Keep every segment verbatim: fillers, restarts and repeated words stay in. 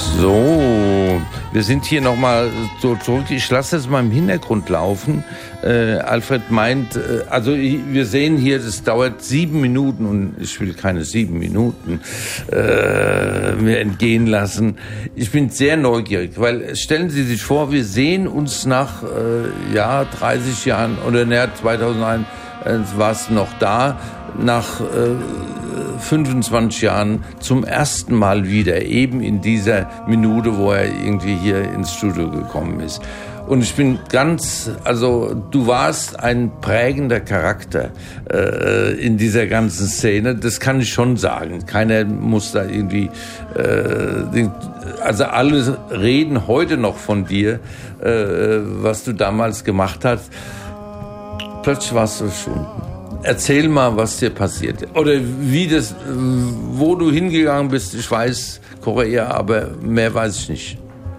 So, wir sind hier nochmal so zurück. Ich lasse es mal im Hintergrund laufen. Äh, Alfred meint, äh, also wir sehen hier, das dauert sieben Minuten und ich will keine sieben Minuten äh, mir entgehen lassen. Ich bin sehr neugierig, weil stellen Sie sich vor, wir sehen uns nach äh, ja dreißig Jahren oder näher zweitausendeins äh, war es noch da, nach äh, fünfundzwanzig Jahren zum ersten Mal wieder, eben in dieser Minute, wo er irgendwie hier ins Studio gekommen ist. Und ich bin ganz, also du warst ein prägender Charakter äh, in dieser ganzen Szene, das kann ich schon sagen. Keiner muss da irgendwie, äh, also alle reden heute noch von dir, äh, was du damals gemacht hast. Plötzlich warst du verschwunden. Erzähl mal, was dir passiert. Oder wie das, wo du hingegangen bist. Ich weiß Korea, aber mehr weiß ich nicht.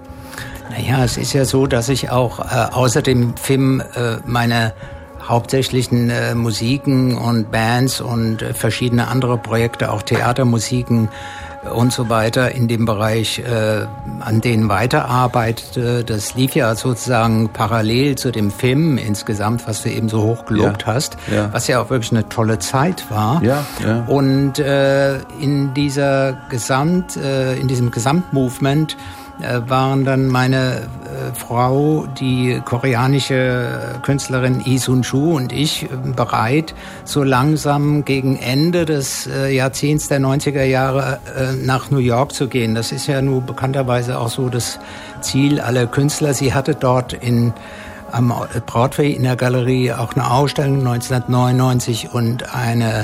Naja, es ist ja so, dass ich auch äh, außer dem Film äh, meine hauptsächlichen äh, Musiken und Bands und äh, verschiedene andere Projekte, auch Theatermusiken und so weiter in dem Bereich, äh, an denen weiterarbeitete. Das lief ja sozusagen parallel zu dem Film insgesamt, was du eben so hoch gelobt ja, hast, ja. was ja auch wirklich eine tolle Zeit war. Ja, ja. Und äh, in dieser Gesamt, äh, in diesem Gesamtmovement äh, waren dann meine äh, Frau, die koreanische Künstlerin Lee Sun-Chu und ich äh, bereit, so langsam gegen Ende des äh, Jahrzehnts der neunziger Jahre äh, nach New York zu gehen. Das ist ja nur bekannterweise auch so das Ziel aller Künstler. Sie hatte dort in am Broadway in der Galerie auch eine Ausstellung neunzehnhundertneunundneunzig und eine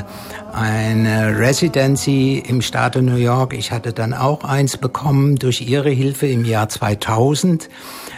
eine Residency im Staate New York. Ich hatte dann auch eins bekommen durch ihre Hilfe im Jahr zweitausend.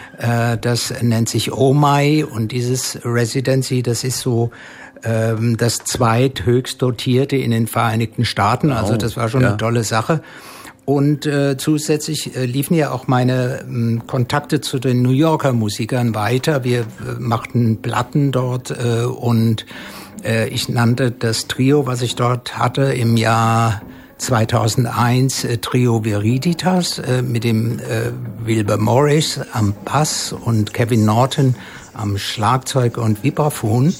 Das nennt sich Oh My und dieses Residency, das ist so ähm, das zweithöchst dotierte in den Vereinigten Staaten. Also das war schon ja. eine tolle Sache. Und äh, zusätzlich äh, liefen ja auch meine äh, Kontakte zu den New Yorker Musikern weiter. Wir äh, machten Platten dort äh, und äh, ich nannte das Trio, was ich dort hatte, im Jahr zweitausendeins äh, Trio Viriditas äh, mit dem äh, Wilbur Morris am Bass und Kevin Norton am Schlagzeug und Vibraphon.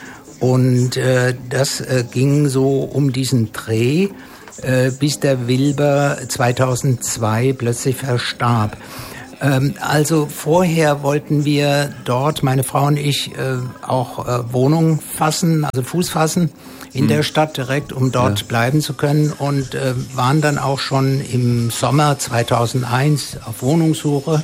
Und äh, das äh, ging so um diesen Dreh, bis der Wilbur zweitausendzwei plötzlich verstarb. Also vorher wollten wir dort, meine Frau und ich, auch Wohnung fassen, also Fuß fassen in hm. der Stadt direkt, um dort ja. bleiben zu können und waren dann auch schon im Sommer zweitausendeins auf Wohnungssuche.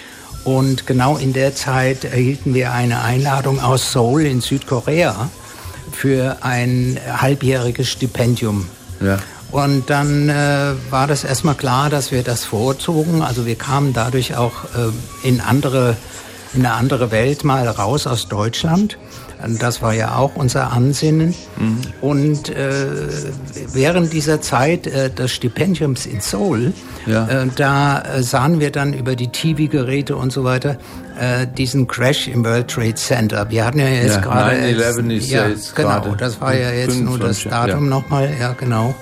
Und genau in der Zeit erhielten wir eine Einladung aus Seoul in Südkorea für ein halbjähriges Stipendium. Ja. Und dann äh, war das erstmal klar, dass wir das vorzogen. Also wir kamen dadurch auch äh, in andere, in eine andere Welt mal raus aus Deutschland. Und das war ja auch unser Ansinnen. Mhm. Und äh, während dieser Zeit äh, des Stipendiums in Seoul, ja. äh, da äh, sahen wir dann über die T V-Geräte und so weiter äh, diesen Crash im World Trade Center. Wir hatten ja jetzt ja, gerade... neun elf ist ja jetzt genau, gerade. Das war ja jetzt nur das Datum ja. nochmal. Ja, genau.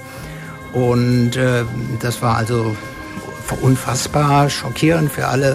Und äh, das war also unfassbar schockierend für alle.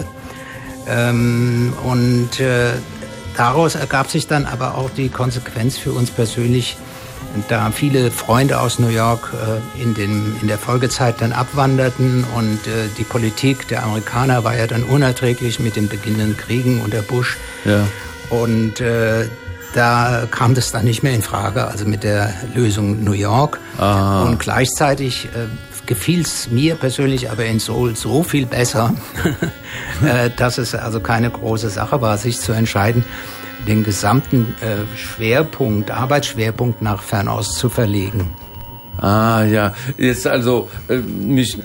Ähm, und äh, daraus ergab sich dann aber auch die Konsequenz für uns persönlich, da viele Freunde aus New York äh, in, den, in der Folgezeit dann abwanderten und äh, die Politik der Amerikaner war ja dann unerträglich mit den beginnenden Kriegen unter Bush. Ja. Und äh, da kam das dann nicht mehr in Frage, also mit der Lösung New York. Aha. Und gleichzeitig äh, gefiel es mir persönlich aber in Seoul so viel besser, äh, dass es also keine große Sache war, sich zu entscheiden, den gesamten äh, Schwerpunkt, Arbeitsschwerpunkt nach Fernost zu verlegen. Ah ja, jetzt also äh, mich...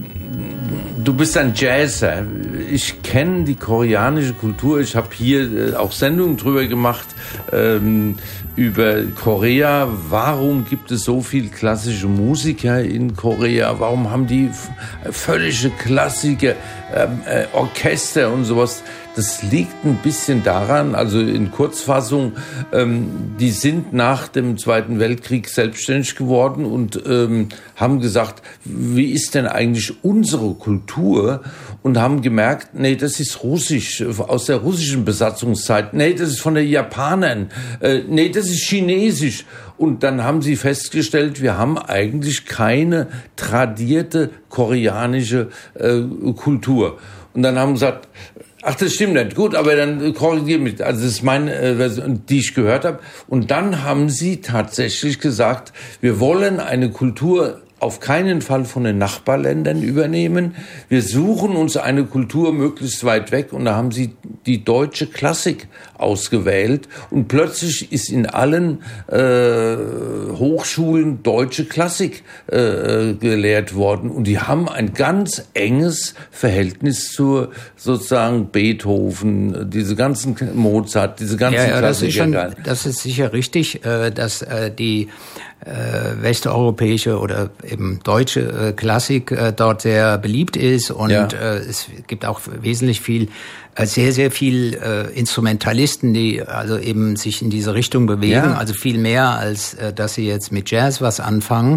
Du bist ein Jazzer. Ich kenne die koreanische Kultur. Ich habe hier äh, auch Sendungen drüber gemacht. Ähm, über Korea. Warum gibt es so viel klassische Musiker in Korea? Warum haben die völlige Klassiker, äh, Orchester und sowas? Das liegt ein bisschen daran, also in Kurzfassung, ähm, die sind nach dem Zweiten Weltkrieg selbstständig geworden und ähm, haben gesagt, wie ist denn eigentlich unsere Kultur? Und haben gemerkt, nee, das ist russisch, aus der russischen Besatzungszeit. Nee, das ist von den Japanern. Äh, nee, das ist chinesisch. Und dann haben sie festgestellt, wir haben eigentlich keine tradierte koreanische äh, Kultur. Und dann haben sie gesagt, ach, das stimmt nicht. Gut, aber dann korrigiere mich. Also das ist meine äh, Version, die ich gehört habe. Und dann haben sie tatsächlich gesagt, wir wollen eine Kultur auf keinen Fall von den Nachbarländern übernehmen. Wir suchen uns eine Kultur möglichst weit weg. Und da haben sie die deutsche Klassik ausgewählt. Und plötzlich ist in allen äh, Hochschulen deutsche Klassik äh, gelehrt worden. Und die haben ein ganz enges Verhältnis zur sozusagen Beethoven, diese ganzen Mozart, diese ganzen ja, ja, Klassiker. Das ist, schon, das ist sicher richtig, äh, dass äh, die äh, westeuropäische oder eben deutsche äh, Klassik äh, dort sehr beliebt ist und ja. äh, es gibt auch wesentlich viel, äh, sehr, sehr viel äh, Instrumentalisten, die also eben sich in diese Richtung bewegen, ja. also viel mehr, als äh, dass sie jetzt mit Jazz was anfangen.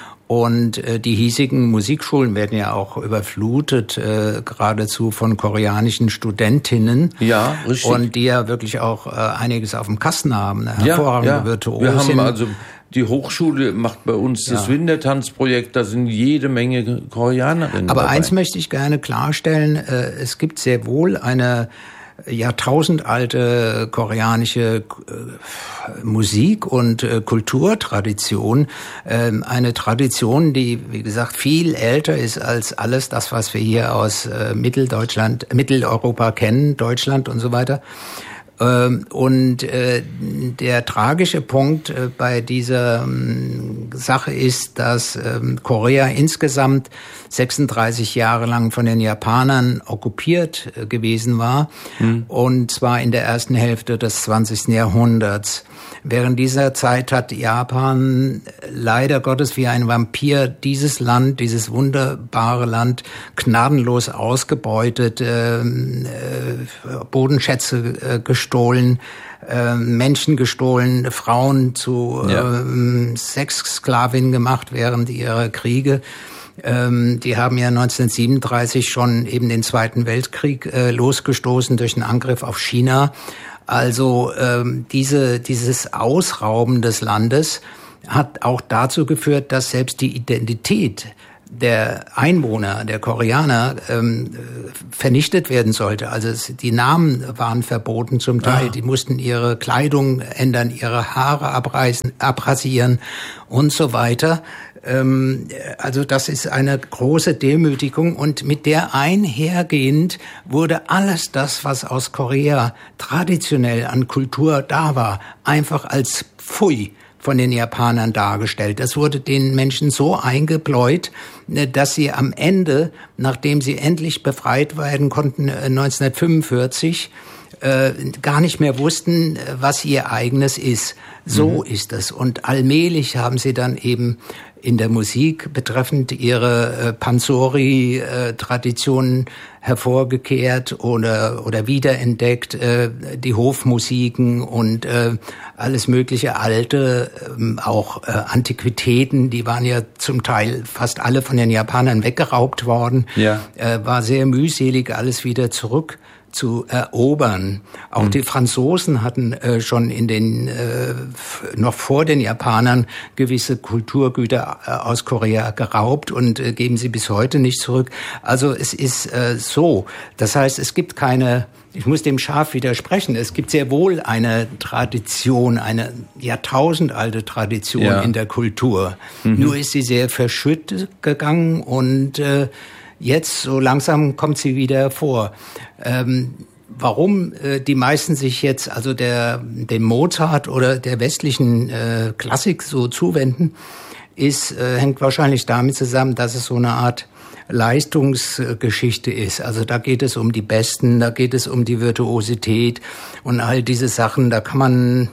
Und äh, die hiesigen Musikschulen werden ja auch überflutet, äh, geradezu von koreanischen Studentinnen. Ja, richtig. Und die ja wirklich auch äh, einiges auf dem Kasten haben, eine hervorragende ja, ja. Virtuosin. Wir haben also die Hochschule macht bei uns das ja. Wintertanzprojekt, da sind jede Menge Koreanerinnen Aber dabei. Eins möchte ich gerne klarstellen, äh, es gibt sehr wohl eine jahrtausendalte koreanische äh, Musik- und äh, Kulturtradition. Ähm, eine Tradition, die, wie gesagt, viel älter ist als alles das, was wir hier aus äh, Mitteldeutschland, Mitteleuropa kennen, Deutschland und so weiter. Ähm, und äh, der tragische Punkt äh, bei dieser ähm, Sache ist, dass ähm, Korea insgesamt sechsunddreißig Jahre lang von den Japanern okkupiert äh, gewesen war, mhm. und zwar in der ersten Hälfte des zwanzigsten Jahrhunderts. Während dieser Zeit hat Japan leider Gottes wie ein Vampir dieses Land, dieses wunderbare Land, gnadenlos ausgebeutet, äh, äh, Bodenschätze äh, gestohlen, äh, Menschen gestohlen, Frauen zu ja. äh, Sexsklavinnen gemacht während ihrer Kriege. Ähm, die haben ja neunzehnhundertsiebenunddreißig schon eben den Zweiten Weltkrieg äh, losgestoßen durch einen Angriff auf China. Also ähm, diese dieses Ausrauben des Landes hat auch dazu geführt, dass selbst die Identität der Einwohner, der Koreaner, ähm, vernichtet werden sollte. Also es, die Namen waren verboten zum Teil. Ah. Die mussten ihre Kleidung ändern, ihre Haare abreißen, abrasieren und so weiter. Ähm, also das ist eine große Demütigung und mit der einhergehend wurde alles das, was aus Korea traditionell an Kultur da war, einfach als Pfui von den Japanern dargestellt. Das wurde den Menschen so eingebläut, dass sie am Ende, nachdem sie endlich befreit werden konnten, neunzehnhundertfünfundvierzig, äh, gar nicht mehr wussten, was ihr eigenes ist. So mhm. ist es. Und allmählich haben sie dann eben in der Musik betreffend ihre äh, Pansori-Traditionen hervorgekehrt oder oder wiederentdeckt, äh, die Hofmusiken und äh, alles mögliche alte, äh, auch äh, Antiquitäten, die waren ja zum Teil fast alle von den Japanern weggeraubt worden. Ja. Äh, war sehr mühselig, alles wieder zurück zu erobern. Auch mhm. die Franzosen hatten äh, schon in den äh, noch vor den Japanern gewisse Kulturgüter äh, aus Korea geraubt und äh, geben sie bis heute nicht zurück. Also es ist äh, so. Das heißt, es gibt keine, ich muss dem scharf widersprechen, es gibt sehr wohl eine Tradition, eine jahrtausendalte Tradition ja. in der Kultur. Mhm. Nur ist sie sehr verschüttet gegangen und äh, jetzt, so langsam kommt sie wieder hervor. Ähm, warum äh, die meisten sich jetzt also der dem Mozart oder der westlichen äh, Klassik so zuwenden, ist äh, hängt wahrscheinlich damit zusammen, dass es so eine Art Leistungsgeschichte ist. Also da geht es um die Besten, da geht es um die Virtuosität und all diese Sachen. Da kann man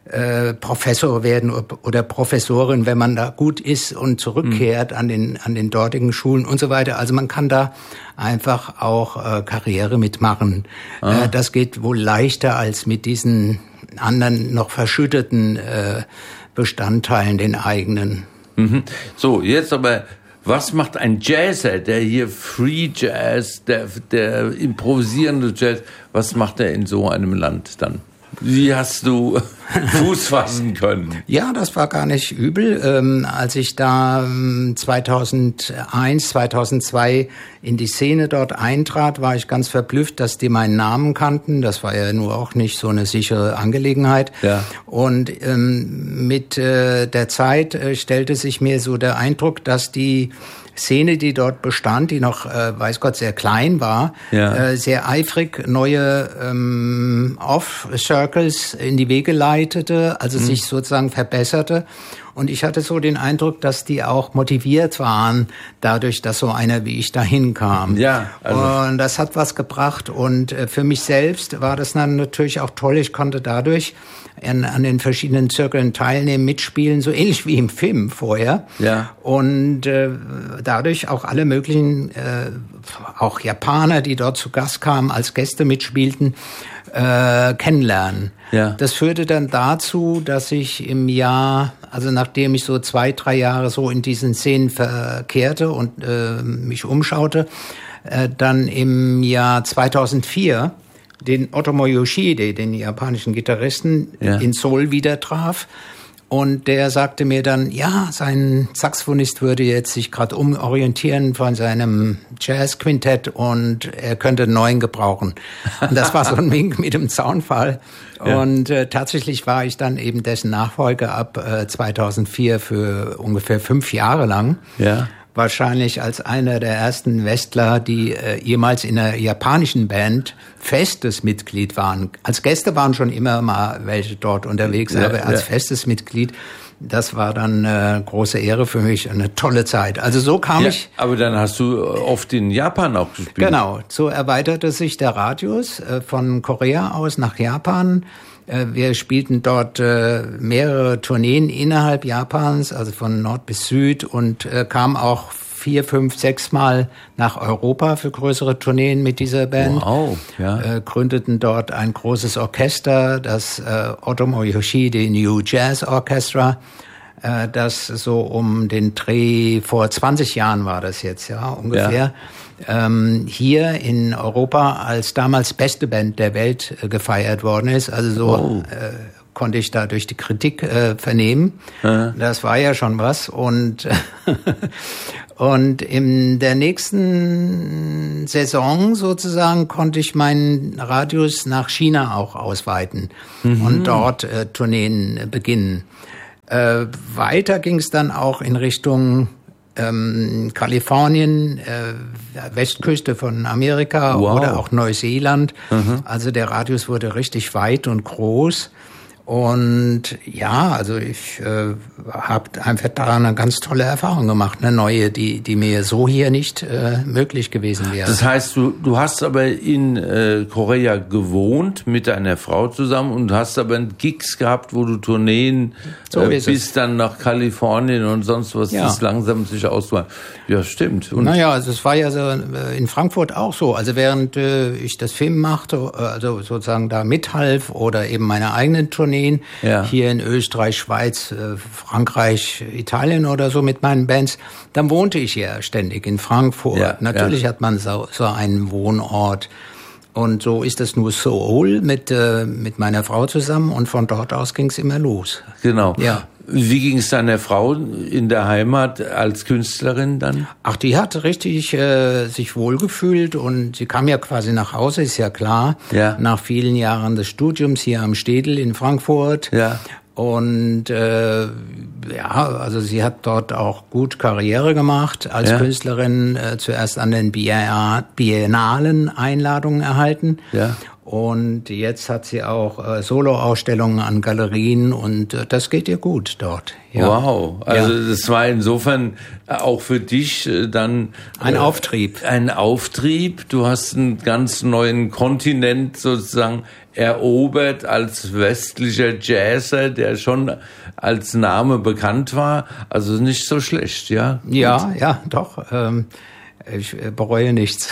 äh, Professor werden oder Professorin, wenn man da gut ist und zurückkehrt mhm. an den an den dortigen Schulen und so weiter. Also man kann da einfach auch äh, Karriere mitmachen. Ah. Äh, das geht wohl leichter als mit diesen anderen noch verschütteten äh, Bestandteilen, den eigenen. Mhm. So, jetzt aber, was macht ein Jazzer, der hier Free Jazz, der, der improvisierende Jazz, was macht er in so einem Land dann? Wie hast du Fuß fassen können? Ja, das war gar nicht übel. Ähm, als ich da ähm, zweitausendeins, zweitausendzwei in die Szene dort eintrat, war ich ganz verblüfft, dass die meinen Namen kannten. Das war ja nur auch nicht so eine sichere Angelegenheit. Ja. Und ähm, mit äh, der Zeit äh, stellte sich mir so der Eindruck, dass die Szene, die dort bestand, die noch, äh, weiß Gott, sehr klein war, ja. äh, sehr eifrig neue ähm, Off-Circles in die Wege leitete, also mhm. sich sozusagen verbesserte. Und ich hatte so den Eindruck, dass die auch motiviert waren, dadurch, dass so einer wie ich dahin kam. Ja, also. Und das hat was gebracht. Und äh, für mich selbst war das dann natürlich auch toll. Ich konnte dadurch an, an den verschiedenen Zirkeln teilnehmen, mitspielen, so ähnlich wie im Film vorher. Ja. Und äh, dadurch auch alle möglichen, äh, auch Japaner, die dort zu Gast kamen, als Gäste mitspielten, äh, kennenlernen. Ja. Das führte dann dazu, dass ich im Jahr, also nachdem ich so zwei, drei Jahre so in diesen Szenen verkehrte und äh, mich umschaute, äh, dann im Jahr zweitausendvier den Otomo Yoshide, den japanischen Gitarristen, ja. in Seoul wieder traf. Und der sagte mir dann, ja, sein Saxophonist würde jetzt sich gerade umorientieren von seinem Jazz-Quintett und er könnte einen neuen gebrauchen. Und das war so ein Wink mit dem Zaunfall. Ja. Und äh, tatsächlich war ich dann eben dessen Nachfolger ab äh, zweitausendvier für ungefähr fünf Jahre lang. Ja. Wahrscheinlich als einer der ersten Westler, die äh, jemals in einer japanischen Band festes Mitglied waren. Als Gäste waren schon immer mal welche dort unterwegs, ja, aber als ja. festes Mitglied, das war dann eine große Ehre für mich, eine tolle Zeit. Also so kam ja, ich... Aber dann hast du oft in Japan auch gespielt. Genau, so erweiterte sich der Radius äh, von Korea aus nach Japan. Wir spielten dort äh, mehrere Tourneen innerhalb Japans, also von Nord bis Süd, und äh, kamen auch vier, fünf, sechs Mal nach Europa für größere Tourneen mit dieser Band. Wow, ja. Äh, gründeten dort ein großes Orchester, das äh, Otomo Yoshide New Jazz Orchestra, äh, das so um den Dreh vor zwanzig Jahren war das jetzt, ja, ungefähr. Ja. Ähm, hier in Europa als damals beste Band der Welt äh, gefeiert worden ist. Also so oh. äh, konnte ich da durch die Kritik äh, vernehmen. Ja. Das war ja schon was. Und und in der nächsten Saison sozusagen konnte ich meinen Radius nach China auch ausweiten mhm. und dort äh, Tourneen äh, beginnen. Äh, weiter ging es dann auch in Richtung Ähm, Kalifornien, äh, Westküste von Amerika wow. oder auch Neuseeland. Mhm. Also der Radius wurde richtig weit und groß. Und ja, also ich äh, habe einfach daran eine ganz tolle Erfahrung gemacht, eine neue, die die mir so hier nicht äh, möglich gewesen wäre. Das heißt, du du hast aber in äh, Korea gewohnt mit deiner Frau zusammen und hast aber Gigs gehabt, wo du Tourneen so äh, bis dann nach Kalifornien und sonst was, ja. das langsam sich ausweitet. Ja, stimmt. Und naja, also es war ja so äh, in Frankfurt auch so. Also während äh, ich das Film machte, äh, also sozusagen da mithalf oder eben meine eigenen Tourneen, ja. hier in Österreich, Schweiz, äh, Frankreich, Italien oder so mit meinen Bands, dann wohnte ich ja ständig in Frankfurt. Ja, Natürlich ja. hat man so, so einen Wohnort. Und so ist es nur Seoul mit, äh, mit meiner Frau zusammen und von dort aus ging es immer los. Genau. Ja. Wie ging es deiner Frau in der Heimat als Künstlerin dann? Ach, die hat richtig äh, sich wohlgefühlt und sie kam ja quasi nach Hause, ist ja klar, ja. nach vielen Jahren des Studiums hier am Städel in Frankfurt. Ja. Und äh, ja, also sie hat dort auch gut Karriere gemacht als ja. Künstlerin, äh, zuerst an den Biennalen Einladungen erhalten. Ja. Und jetzt hat sie auch äh, Soloausstellungen an Galerien und äh, das geht ihr gut dort. Ja. Wow, also ja. Das war insofern auch für dich äh, dann ein äh, Auftrieb. Ein Auftrieb. Du hast einen ganz neuen Kontinent sozusagen erobert als westlicher Jazzer, der schon als Name bekannt war. Also nicht so schlecht, ja? Ja, gut. ja, doch. Ähm Ich bereue nichts.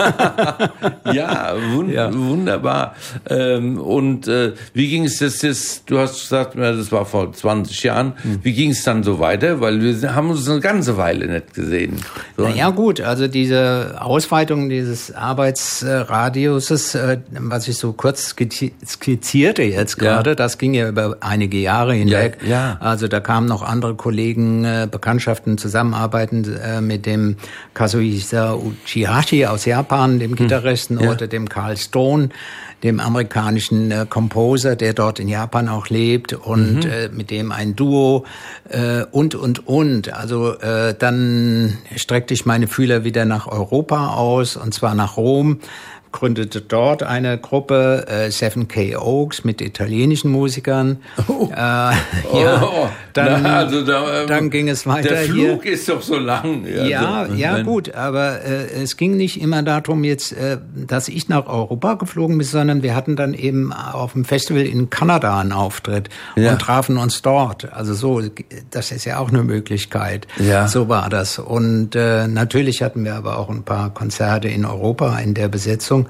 Ja, wund- ja, wunderbar. Ähm, und äh, wie ging es das jetzt? Du hast gesagt, das war vor zwanzig Jahren. Hm. Wie ging es dann so weiter? Weil wir haben uns eine ganze Weile nicht gesehen. So. Na ja, gut. Also diese Ausweitung dieses Arbeitsradiuses, äh, was ich so kurz skizzierte jetzt gerade, ja. Das ging ja über einige Jahre hinweg. Ja, ja. Also da kamen noch andere Kollegen, äh, Bekanntschaften, Zusammenarbeiten äh, mit dem Kazuhisa Uchihashi aus Japan, dem Gitarristen, ja. Oder dem Carl Stone, dem amerikanischen äh, Composer, der dort in Japan auch lebt und mhm. äh, mit dem ein Duo äh, und, und, und. Also äh, dann streckte ich meine Fühler wieder nach Europa aus, und zwar nach Rom. Gründete dort eine Gruppe, äh, Seven K Oaks, mit italienischen Musikern. Oh. Äh, ja, oh. dann, Na, also da, ähm, dann ging es weiter. Der Flug hier. ist doch so lang. Ja, ja, also, ja gut, aber äh, es ging nicht immer darum jetzt, äh, dass ich nach Europa geflogen bin, sondern wir hatten dann eben auf dem Festival in Kanada einen Auftritt ja. und trafen uns dort. Also so, das ist ja auch eine Möglichkeit. Ja. So war das. Und äh, natürlich hatten wir aber auch ein paar Konzerte in Europa in der Besetzung.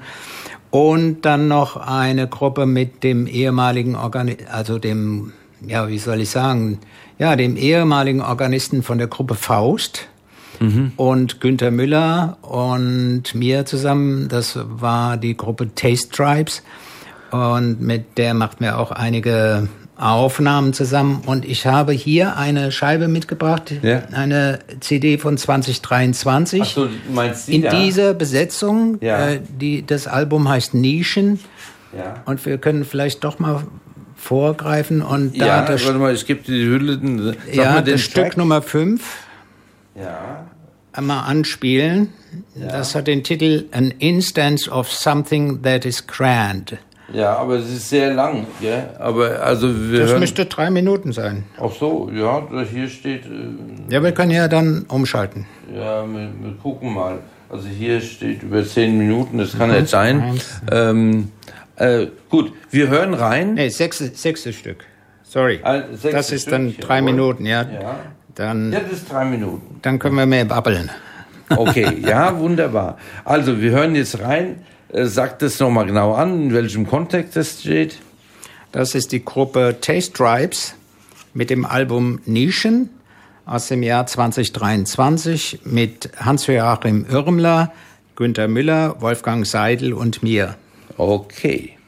Und dann noch eine Gruppe mit dem ehemaligen Organi- also dem, ja, wie soll ich sagen, ja, dem ehemaligen Organisten von der Gruppe Faust mhm. und Günther Müller und mir zusammen. Das war die Gruppe Taste Tribes und mit der machten wir auch einige Aufnahmen zusammen. Und ich habe hier eine Scheibe mitgebracht, ja. eine C D von zwanzig dreiundzwanzig. Ach so, meinst du, in ja? dieser Besetzung, ja. äh, die, das Album heißt Nischen. Ja. Und wir können vielleicht doch mal vorgreifen. Und da ja, das, warte mal, ich gebe die Hülle. Sag ja, mal den das Stück Track. Nummer fünf. Ja. Einmal anspielen. Ja. Das hat den Titel An Instance of Something That is Grand. Ja, aber es ist sehr lang, gell? Aber also wir Das hören, müsste drei Minuten sein. Ach so, ja, hier steht. Äh, ja, wir können ja dann umschalten. Ja, wir, wir gucken mal. Also hier steht über zehn Minuten, das kann mhm. nicht sein. Ähm, äh, gut, wir hören rein. Nee, sechste, sechste Stück. Sorry. Ein, sechste das ist Stück, dann drei jawohl. Minuten, ja. Ja. Dann, ja, das ist drei Minuten. Dann können wir mehr babbeln. Okay, ja, wunderbar. Also wir hören jetzt rein. Sagt es nochmal genau an, in welchem Kontext es steht. Das ist die Gruppe Taste Tribes mit dem Album Nischen aus dem Jahr zwanzig dreiundzwanzig mit Hans-Joachim Irmler, Günther Müller, Wolfgang Seidel und mir. Okay.